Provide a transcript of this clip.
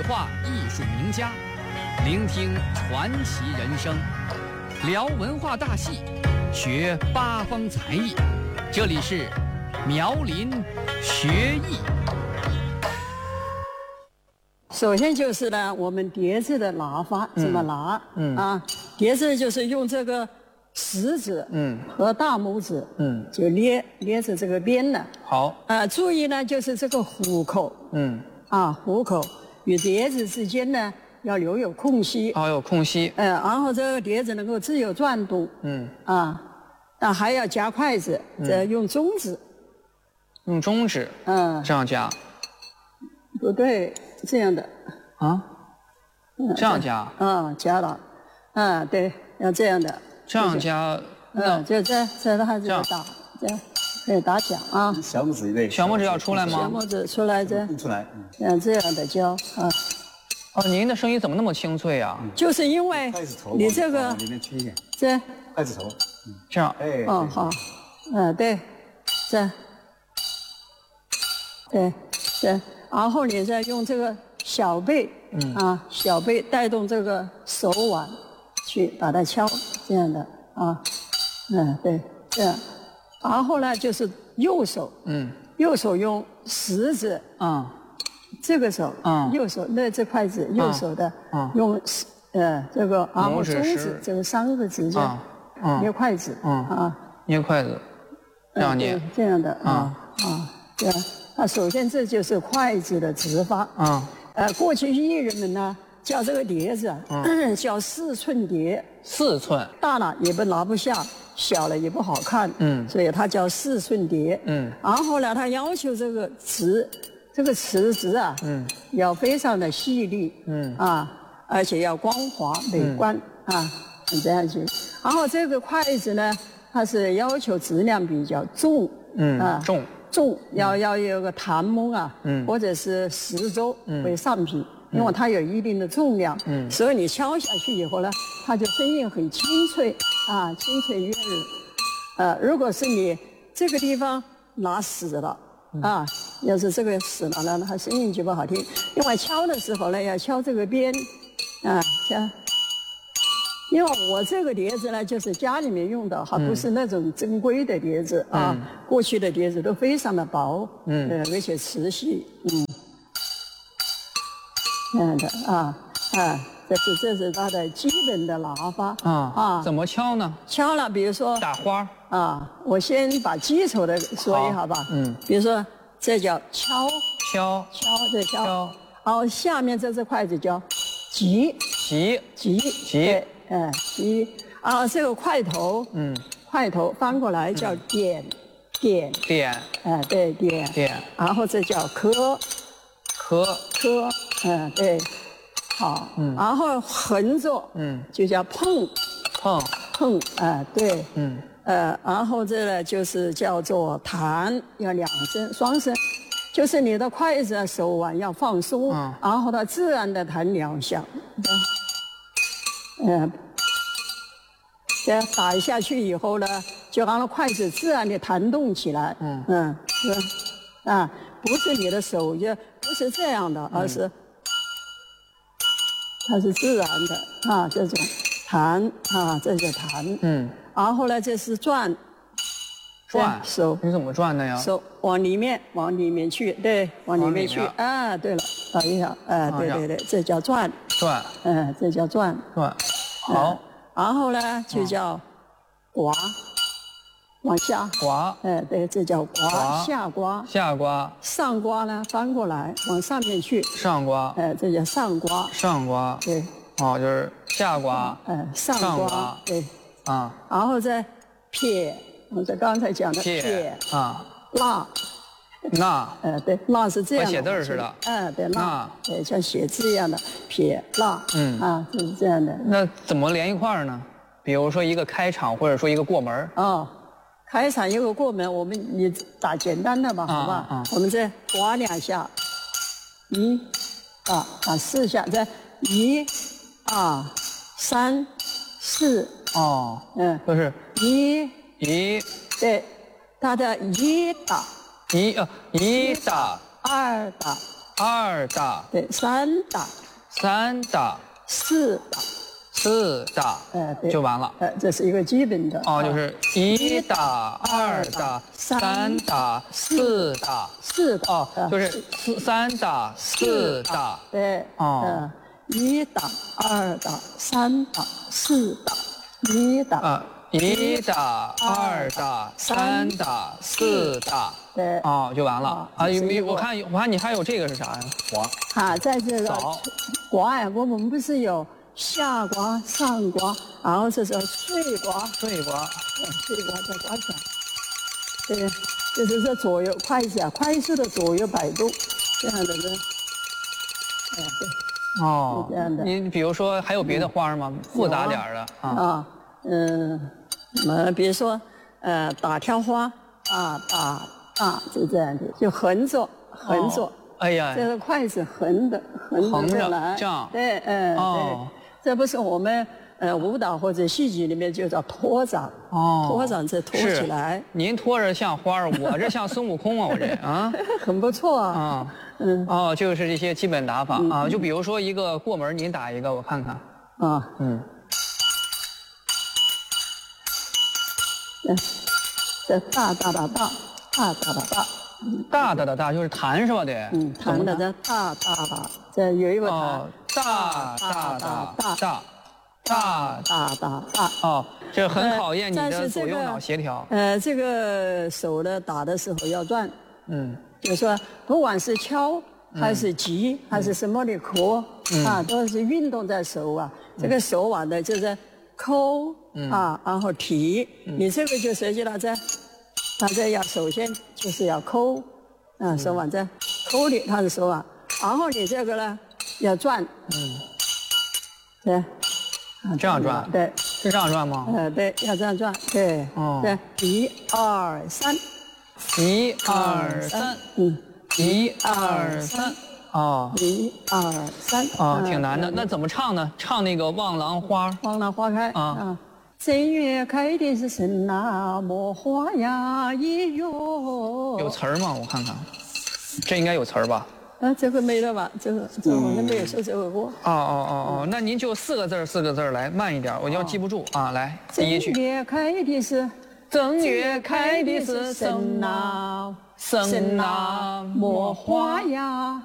对话艺术名家，聆听传奇人生，聊文化大戏，学八方才艺。这里是苗林学艺。 首先就是呢，我们碟子的拿法怎么拿？碟子就是用这个食指和大拇指就捏着这个边呢。 好。 注意呢，就是这个虎口虎口与碟子之间呢要留有空隙。 有空隙。 然后这个碟子能够自由转动。但还要夹筷子，用中指。 用中指。这样夹。 不对，这样的。 这样夹。 夹了。对，要这样的。 这样夹。 就这还是要打，这样可以打响啊。 小拇指一类。 小拇指要出来吗？ 小拇指出来出来。 这样的教您的声音怎么那么清脆啊？ 就是因为你这个里面轻一点。 这筷子头。 这样。 好。对，这。对。然后你再用这个小背，小背带动这个手腕，去把它敲，这样的对，这样。然后呢，就是右手，右手用食指，这个手，右手那这筷子，右手的，用这个，然后中指这个3个指甲，捏筷子， 捏筷子，这样捏， 这样的这样。首先这就是筷子的指法。过去艺人们呢叫这个碟子叫4寸碟。 4寸。 大了也拿不下，小了也不好看。所以它叫4寸碟。然后呢，他要求这个瓷质要非常的细腻。而且要光滑美观这样子。然后这个筷子呢，它是要求质量比较重。重要有个檀木或者是石州为上品，因为它有一定的重量，所以你敲下去以后呢，它就声音很清脆清脆悦耳。如果是你这个地方拿死了要是这个死了呢，它声音就不好听。因为敲的时候呢，要敲这个边敲。因为我这个碟子呢，就是家里面用的，还不是那种珍贵的碟子过去的碟子都非常的薄，而且瓷细，这样的这是它的基本的拿法怎么敲呢？ 敲了，比如说打花我先把基础的说一下吧。比如说这叫敲，这敲，然后下面这只筷子叫击， 击。 击，然后这个筷头翻过来叫点，对，点，然后这叫磕，对，好，然后横着，就叫碰，对，然后这呢就是叫做弹，要2声双声，就是你的筷子手腕要放松，然后它自然的弹2下。这样打下去以后呢，就让筷子自然的弹动起来。不是你的手就不是这样的，而是它是自然的这种弹这是弹。然后呢，这是转，手你怎么转的呀？ 手往里面去，对，往里面去。对了，打一下，对，这叫转。这叫转。 好。 然后呢，就叫刮，往下刮。 对，这叫刮。下刮。上刮呢，翻过来往上面去。 上刮。 这叫上刮。对。 就是下刮。 上刮。对。然后再撇，我这刚才讲的撇。捺。对，捺是这样的。 和写字似的。 对，捺。对，像写字一样的撇捺。就是这样的。 那怎么连一块儿呢？比如说一个开场，或者说一个过门。 开场一个过门，你打简单的吧，好吧？我们再刮2下，1，打4下，再1、2、3、4。 就是 1，对，它的1打。 1打 2打二大， 对，三大， 三大， 四大， 四大， 对， 就完了。 这是一个基本的。 哦，就是一大、二大、三大、四大， 四大。 哦，就是三大、四大。 对。 哦。 一大、二大、三大、四大，一大。 一大、二大、三大、四大。 对。 哦，就完了。我看你还有这个是啥呀？ 瓜。在这个瓜呀，我们不是有下瓜、上瓜，然后这是碎瓜。 碎瓜。 碎瓜再刮起来。对，就是这左右筷子啊，快速的左右摆动，这样的呢。对。 哦， 这样的。 你比如说还有别的花吗？复杂点的啊。 比如说打挑花打就这样的，就横着。 哎呀， 这个筷子横着来， 这样。 对，对，这不是我们舞蹈或者戏剧里面就叫托掌。托掌这托起来。 您托着像花，我这像孙悟空啊，我这啊。 很不错啊。 就是这些基本打法啊，就比如说一个过门，您打一个，我看看。 这大， 大就是弹是吧？得。 弹的这大，这有一个弹。大。 哦，这很考验你的左右脑协调。 这个手呢打的时候要转。就是说，不管是敲还是击还是什么的壳都是运动在手啊。这个手腕呢就是抠然后提。你这个就涉及到它这要首先就是要抠手腕在抠的它的手腕，然后你这个呢要转。对。 这样转。 对。 是这样转吗？ 对，要这样转。对。对，1、2、3。 1、2、3。1、2、3。 1、2、3。 挺难的。那怎么唱呢？唱那个《望郎花》。 望郎花开正月开的是什那么花呀咿哟。 有词儿吗？我看看，这应该有词儿吧？ 这个没了吧？这个我们没有说这个歌。 那您就4个字来，慢一点，我要记不住啊。来，第一句。正月开的是什那么花呀。